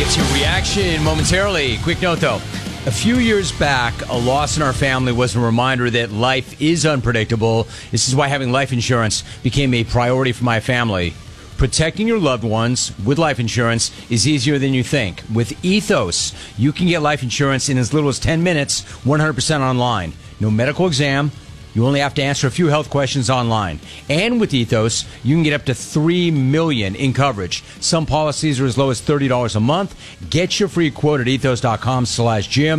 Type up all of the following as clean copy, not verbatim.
Get your reaction momentarily. Quick note, though. A few years back, a loss in our family was a reminder that life is unpredictable. This is why having life insurance became a priority for my family. Protecting your loved ones with life insurance is easier than you think. With Ethos, you can get life insurance in as little as 10 minutes, 100% online. No medical exam. You only have to answer a few health questions online. And with Ethos, you can get up to $3 million in coverage. Some policies are as low as $30 a month. Get your free quote at ethos.com/Jim,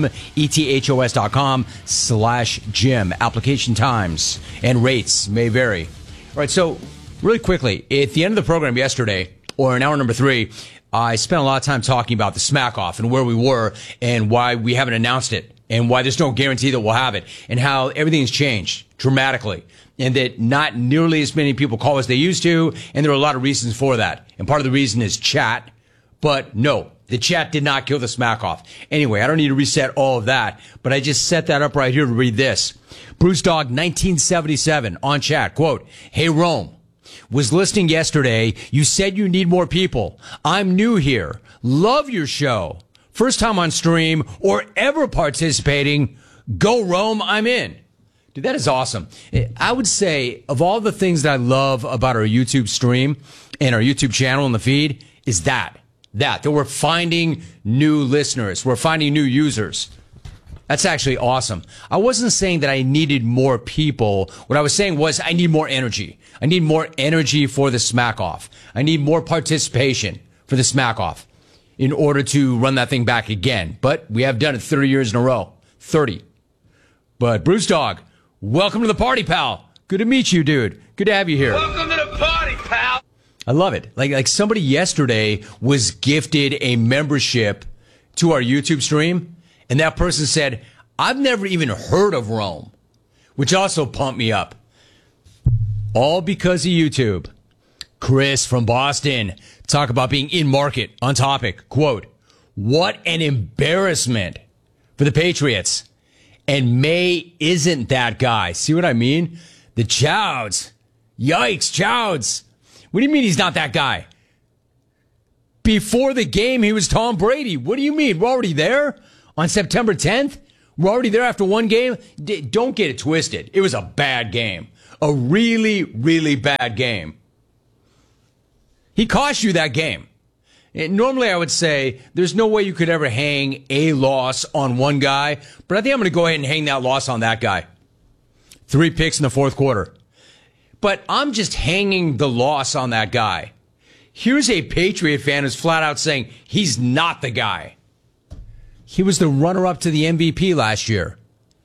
ethos.com/Jim. Application times and rates may vary. All right, so really quickly, at the end of the program yesterday, or in hour number 3, I spent a lot of time talking about the smack off and where we were and why we haven't announced it and why there's no guarantee that we'll have it and how everything's changed dramatically and that not nearly as many people call as they used to, and there are a lot of reasons for that. And part of the reason is chat, but no, the chat did not kill the smack off. Anyway, I don't need to reset all of that, but I just set that up right here to read this. Bruce Dog 1977 on chat, quote, "Hey Rome, was listening yesterday. You said you need more people. I'm new here. Love your show. First time on stream or ever participating. Go Rome, I'm in." Dude, that is awesome. I would say of all the things that I love about our YouTube stream and our YouTube channel and the feed is that we're finding new listeners. We're finding new users. That's actually awesome. I wasn't saying that I needed more people. What I was saying was I need more energy. I need more energy for the smack off. I need more participation for the smack off in order to run that thing back again. But we have done it 30 years in a row. 30. But Bruce Dog, welcome to the party, pal. Good to meet you, dude. Good to have you here. Welcome to the party, pal. I love it. Like somebody yesterday was gifted a membership to our YouTube stream, and that person said, "I've never even heard of Rome," which also pumped me up. All because of YouTube. Chris from Boston, talk about being in market, on topic. Quote, "What an embarrassment for the Patriots. And May isn't that guy." See what I mean? The Chouds. Yikes, Chouds. What do you mean he's not that guy? Before the game, he was Tom Brady. What do you mean? We're already there? On September 10th? We're already there after one game? Don't get it twisted. It was a bad game. A really, really bad game. He cost you that game. Normally, I would say there's no way you could ever hang a loss on one guy, but I think I'm going to go ahead and hang that loss on that guy. 3 picks in the fourth quarter. But I'm just hanging the loss on that guy. Here's a Patriot fan who's flat out saying he's not the guy. He was the runner-up to the MVP last year.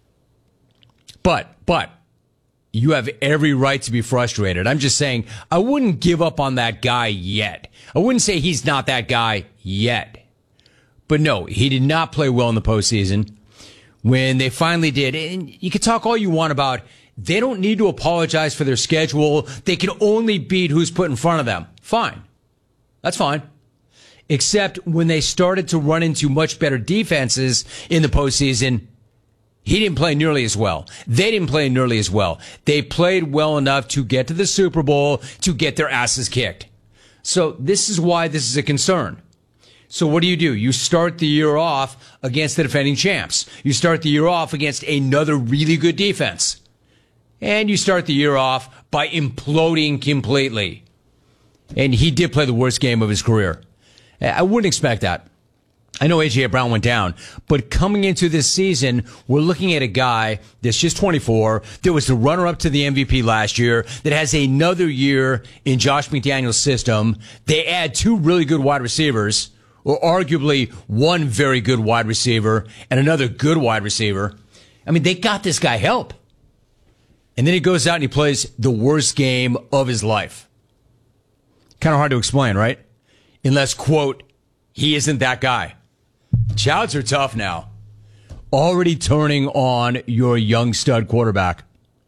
But you have every right to be frustrated. I'm just saying I wouldn't give up on that guy yet. I wouldn't say he's not that guy yet. But no, he did not play well in the postseason. When they finally did, and you can talk all you want about, they don't need to apologize for their schedule. They can only beat who's put in front of them. Fine. That's fine. Except when they started to run into much better defenses in the postseason, he didn't play nearly as well. They didn't play nearly as well. They played well enough to get to the Super Bowl, to get their asses kicked. So this is why this is a concern. So what do? You start the year off against the defending champs. You start the year off against another really good defense. And you start the year off by imploding completely. And he did play the worst game of his career. I wouldn't expect that. I know A.J. Brown went down, but coming into this season, we're looking at a guy that's just 24, that was the runner-up to the MVP last year, that has another year in Josh McDaniels' system. They add 2 really good wide receivers, or arguably one very good wide receiver and another good wide receiver. I mean, they got this guy help. And then he goes out and he plays the worst game of his life. Kind of hard to explain, right? Unless, quote, he isn't that guy. Chouds are tough now. Already turning on your young stud quarterback.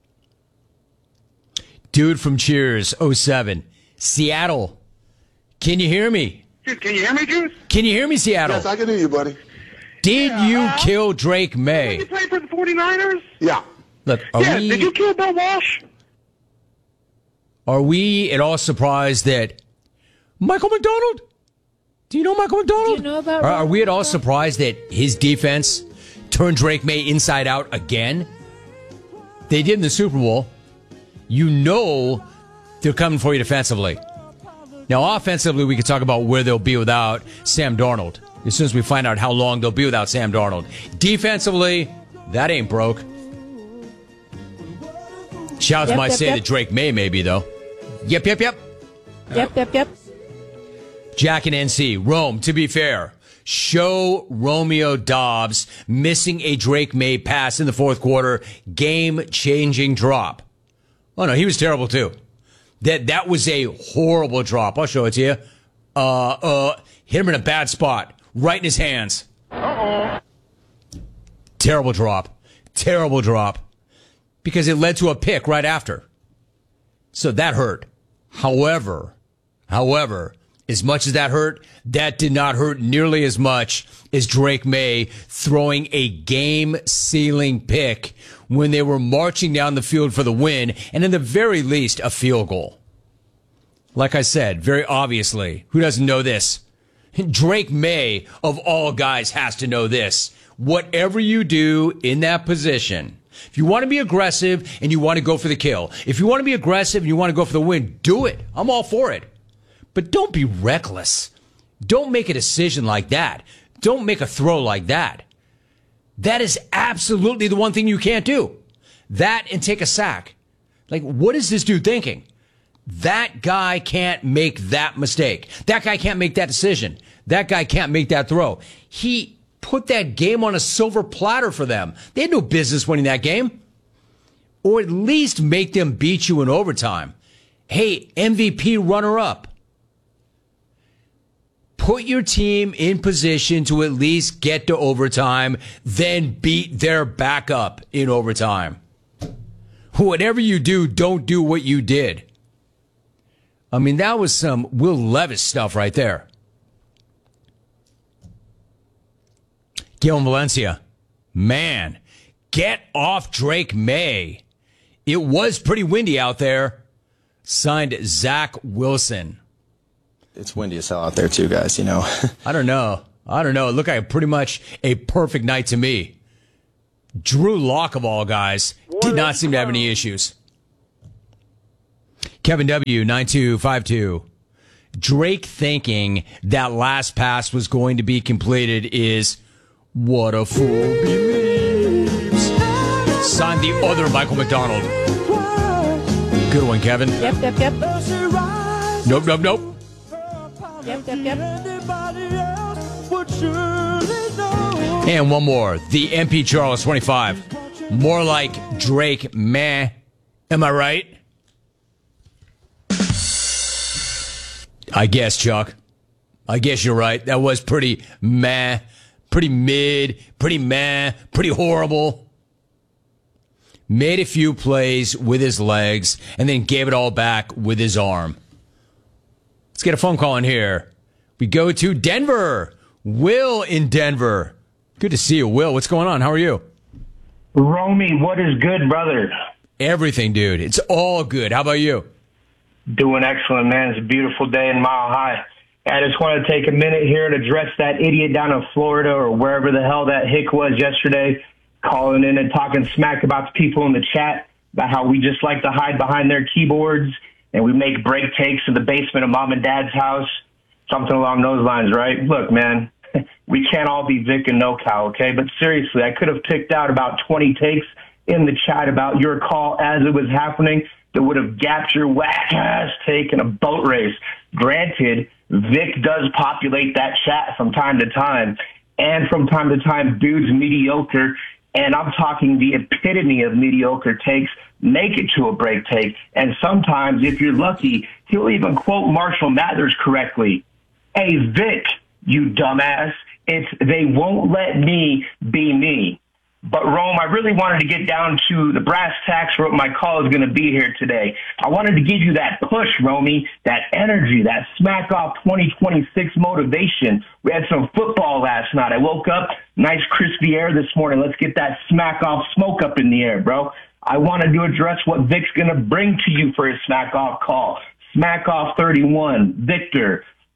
Dude from Cheers, 07. Seattle. Can you hear me? Dude, can you hear me, Juice? Can you hear me, Seattle? Yes, I can hear you, buddy. Did you kill Drake May? Did you play for the 49ers? Yeah. Look, Did you kill Bill Walsh? Are we at all surprised that Michael McDonald Do you know Michael McDonald? Do you know about Are we at all Michael? surprised that his defense turned Drake May inside out again? They did in the Super Bowl. You know they're coming for you defensively. Now, offensively, we can talk about where they'll be without Sam Darnold as soon as we find out how long they'll be without Sam Darnold. Defensively, that ain't broke. Shouts might say that Drake May be, though. Yep. Yep. Jack and NC. Rome, to be fair, show Romeo Doubs missing a Drake May pass in the fourth quarter. Game-changing drop. Oh, no, he was terrible, too. That was a horrible drop. I'll show it to you. Hit him in a bad spot. Right in his hands. Uh-oh. Terrible drop. Because it led to a pick right after. So that hurt. However, as much as that hurt, that did not hurt nearly as much as Drake May throwing a game-sealing pick when they were marching down the field for the win, and in the very least, a field goal. Like I said, very obviously, who doesn't know this? Drake May, of all guys, has to know this. Whatever you do in that position, if you want to be aggressive and you want to go for the kill, if you want to be aggressive and you want to go for the win, do it. I'm all for it. But don't be reckless. Don't make a decision like that. Don't make a throw like that. That is absolutely the one thing you can't do. That and take a sack. Like, what is this dude thinking? That guy can't make that mistake. That guy can't make that decision. That guy can't make that throw. He put that game on a silver platter for them. They had no business winning that game. Or at least make them beat you in overtime. Hey, MVP runner-up. Put your team in position to at least get to overtime, then beat their backup in overtime. Whatever you do, don't do what you did. I mean, that was some Will Levis stuff right there. Gil Valencia. Man, get off Drake May. It was pretty windy out there. Signed Zach Wilson. It's windy as hell out there too, guys, you know. I don't know. It looked like pretty much a perfect night to me. Drew Lock, of all guys, did not seem to have any issues. Kevin W., 9252. Drake thinking that last pass was going to be completed is what a fool believes. Signed the other Michael McDonald. Good one, Kevin. Yep. Nope. Yep. And one more. The MP Charles 25. More like Drake meh. Am I right? I guess, Chuck. I guess you're right. That was pretty meh. Pretty mid. Pretty meh. Pretty horrible. Made a few plays with his legs and then gave it all back with his arm. Let's get a phone call in here. We go to Denver. Will in Denver. Good to see you, Will. What's going on? How are you? Romy, what is good, brother? Everything, dude. It's all good. How about you? Doing excellent, man. It's a beautiful day in Mile High. I just want to take a minute here to address that idiot down in Florida or wherever the hell that hick was yesterday, calling in and talking smack about the people in the chat about how we just like to hide behind their keyboards and we make break takes in the basement of mom and dad's house. Something along those lines, right? Look, man, we can't all be Vic and NoCal, okay? But seriously, I could have picked out about 20 takes in the chat about your call as it was happening that would have gapped your whack-ass take in a boat race. Granted, Vic does populate that chat from time to time, and from time to time, dude's mediocre, and I'm talking the epitome of mediocre takes, make it to a break take, and sometimes, if you're lucky, he'll even quote Marshall Mathers correctly. Hey, Vic, you dumbass, it's they won't let me be me. But, Rome, I really wanted to get down to the brass tacks for what my call is going to be here today. I wanted to give you that push, Romy, that energy, that smack off 2026 motivation. We had some football last night. I woke up, nice crispy air this morning. Let's get that smack off smoke up in the air, bro. I wanted to address what Vic's going to bring to you for his smack off call. Smack off 31, Victor.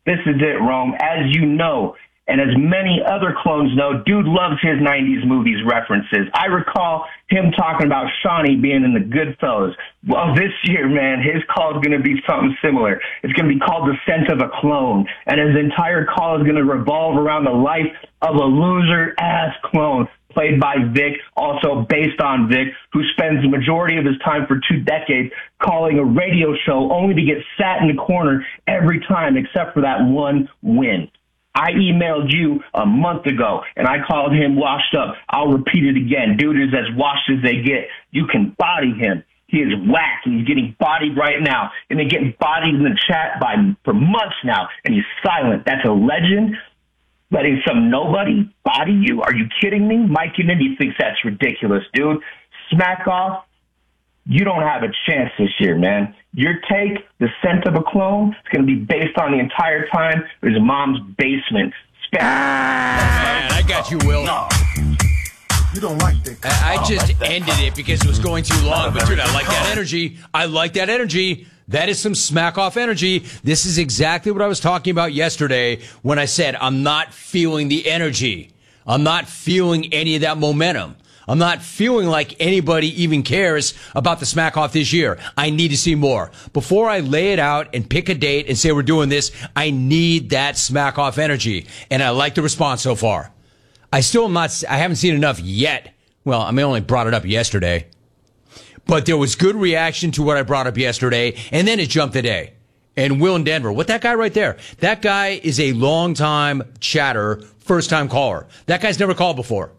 This is it, Rome. As you know, and as many other clones know, dude loves his 90s movies references. I recall him talking about Shawnee being in the Goodfellas. Well, this year, man, his call is going to be something similar. It's going to be called The Scent of a Clone, and his entire call is going to revolve around the life of a loser-ass clone played by Vic, also based on Vic, who spends the majority of his time for 2 decades calling a radio show only to get sat in the corner every time except for that one win. I emailed you a month ago, and I called him washed up. I'll repeat it again. Dude is as washed as they get. You can body him. He is whacked, and he's getting bodied right now. And they're getting bodied in the chat for months now, and he's silent. That's a legend. Letting some nobody body you? Are you kidding me? Mike Indy thinks that's ridiculous, dude. Smack off. You don't have a chance this year, man. Your take, The Scent of a Clone, it's going to be based on the entire time of his mom's basement. Man, I got you, Will. No. You don't like that. I just ended it because it was going too long. But, dude, I like that energy. I like that energy. That is some smack off energy. This is exactly what I was talking about yesterday when I said I'm not feeling the energy. I'm not feeling any of that momentum. I'm not feeling like anybody even cares about the smack off this year. I need to see more. Before I lay it out and pick a date and say we're doing this, I need that smack off energy. And I like the response so far. I haven't seen enough yet. Well, I only brought it up yesterday. But there was good reaction to what I brought up yesterday, and then it jumped today. And Will in Denver, what that guy right there? That guy is a long-time chatter, first-time caller. That guy's never called before.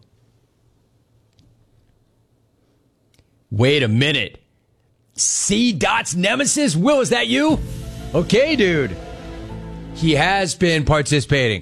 Wait a minute. C.Dot's nemesis? Will, is that you? Okay, dude. He has been participating.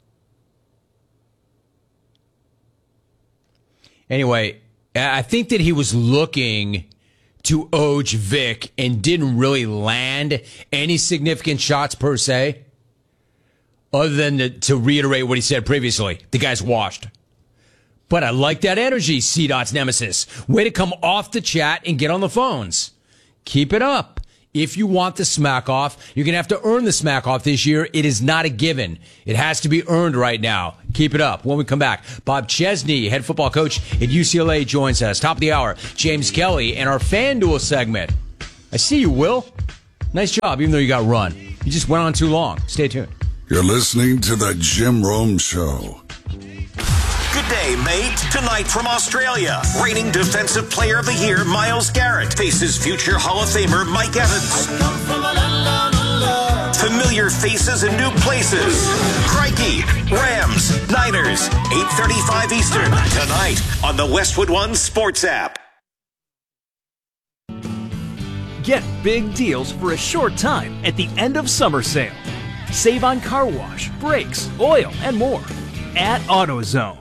Anyway, I think that he was looking to Oj Vic and didn't really land any significant shots per se, other than to reiterate what he said previously. The guy's washed. But I like that energy, C.Dot's nemesis. Way to come off the chat and get on the phones. Keep it up. If you want the smack off, you're going to have to earn the smack off this year. It is not a given. It has to be earned right now. Keep it up. When we come back, Bob Chesney, head football coach at UCLA, joins us. Top of the hour, James Kelly, and our FanDuel segment. I see you, Will. Nice job, even though you got run. You just went on too long. Stay tuned. You're listening to the Jim Rome Show. Good day, mate. Tonight from Australia, reigning Defensive Player of the Year Myles Garrett faces future Hall of Famer Mike Evans. Familiar faces in new places. Crikey, Rams, Niners, 8:35 Eastern, tonight on the Westwood One Sports app. Get big deals for a short time at the end of summer sale. Save on car wash, brakes, oil, and more at AutoZone.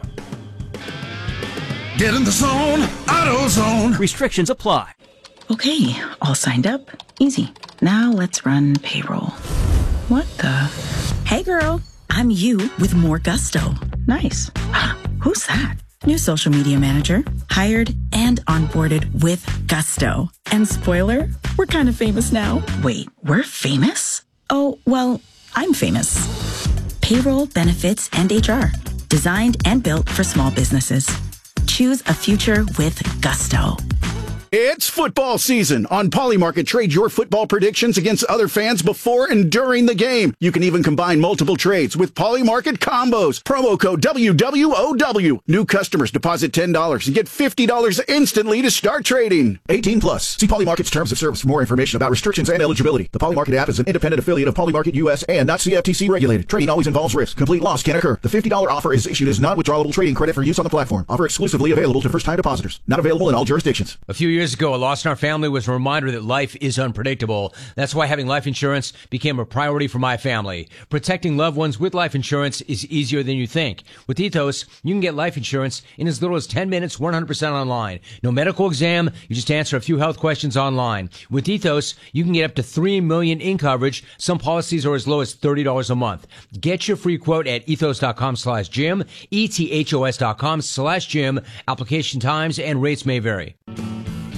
Get in the zone, AutoZone. Restrictions apply. Okay, all signed up. Easy. Now let's run payroll. What the? Hey girl, I'm you with more gusto. Nice. Who's that? New social media manager. Hired and onboarded with gusto. And spoiler, we're kind of famous now. Wait, we're famous? Oh, well, I'm famous. Payroll, benefits, and HR. Designed and built for small businesses. Choose a future with gusto. It's football season. On Polymarket, trade your football predictions against other fans before and during the game. You can even combine multiple trades with Polymarket combos. Promo code WWOW. New customers deposit $10 and get $50 instantly to start trading. 18 plus. See Polymarket's terms of service for more information about restrictions and eligibility. The Polymarket app is an independent affiliate of Polymarket US and not CFTC regulated. Trading always involves risk. Complete loss can occur. The $50 offer is issued as non-withdrawable trading credit for use on the platform. Offer exclusively available to first-time depositors. Not available in all jurisdictions. A few years ago, a loss in our family was a reminder that life is unpredictable. That's why having life insurance became a priority for my family. Protecting loved ones with life insurance is easier than you think. With Ethos, you can get life insurance in as little as 10 minutes, 100% online. No medical exam, you just answer a few health questions online. With Ethos, you can get up to $3 million in coverage. Some policies are as low as $30 a month. Get your free quote at ethos.com/Jim, ethos.com/Jim. Application times and rates may vary.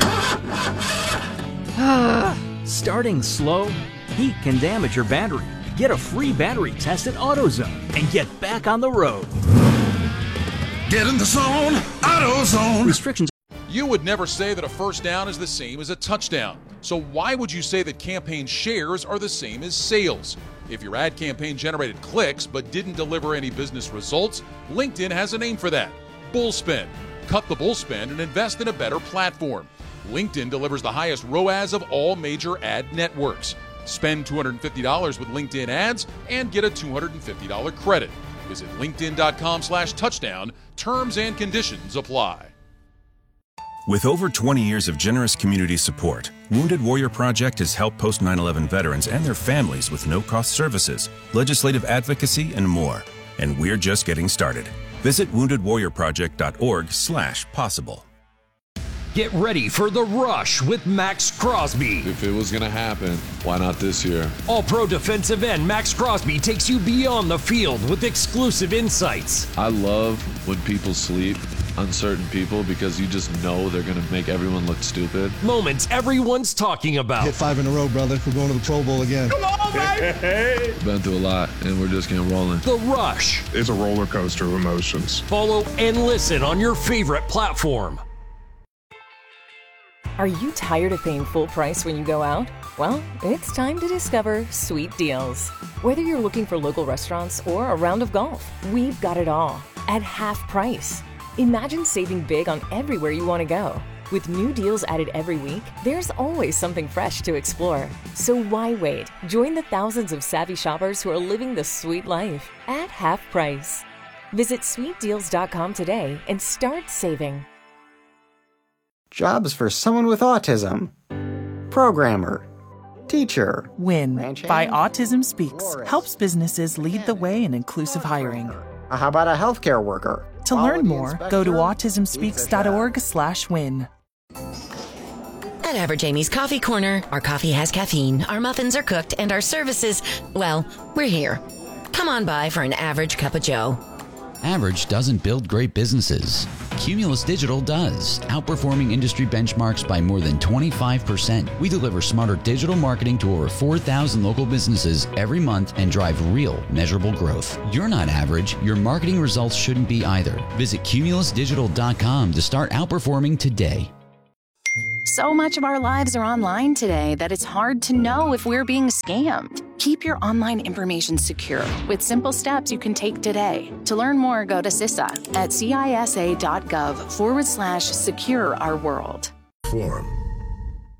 Starting slow, heat can damage your battery. Get a free battery test at AutoZone and get back on the road. Get in the zone, AutoZone. Restrictions. You would never say that a first down is the same as a touchdown. So why would you say that campaign shares are the same as sales? If your ad campaign generated clicks but didn't deliver any business results, LinkedIn has a name for that. Bullspend. Cut the bullspend and invest in a better platform. LinkedIn delivers the highest ROAS of all major ad networks. Spend $250 with LinkedIn ads and get a $250 credit. Visit linkedin.com/touchdown. Terms and conditions apply. With over 20 years of generous community support, Wounded Warrior Project has helped post 9/11 veterans and their families with no-cost services, legislative advocacy, and more. And we're just getting started. Visit woundedwarriorproject.org/possible. Get ready for The Rush with Max Crosby. If it was going to happen, why not this year? All-pro defensive end Max Crosby takes you beyond the field with exclusive insights. I love when people sleep, uncertain people, because you just know they're going to make everyone look stupid. Moments everyone's talking about. Hit 5 in a row, brother. We're going to the Pro Bowl again. Come on, baby! Been through a lot, and we're just getting rolling. The Rush. It's a roller coaster of emotions. Follow and listen on your favorite platform. Are you tired of paying full price when you go out? Well, it's time to discover Sweet Deals. Whether you're looking for local restaurants or a round of golf, we've got it all at half price. Imagine saving big on everywhere you want to go. With new deals added every week, there's always something fresh to explore. So why wait? Join the thousands of savvy shoppers who are living the sweet life at half price. Visit sweetdeals.com today and start saving. Jobs for someone with autism. Programmer. Teacher. WIN by Autism Speaks helps businesses lead the way in inclusive hiring. How about a healthcare worker? To learn more, go to autismspeaks.org/win. At Average Amy's Coffee Corner, our coffee has caffeine, our muffins are cooked, and our services, well, we're here. Come on by for an average cup of joe. Average doesn't build great businesses. Cumulus Digital does, outperforming industry benchmarks by more than 25%. We deliver smarter digital marketing to over 4,000 local businesses every month and drive real, measurable growth. You're not average. Your marketing results shouldn't be either. Visit cumulusdigital.com to start outperforming today. So much of our lives are online today that it's hard to know if we're being scammed. Keep your online information secure with simple steps you can take today. To learn more, go to CISA at cisa.gov/secure our world. Forum.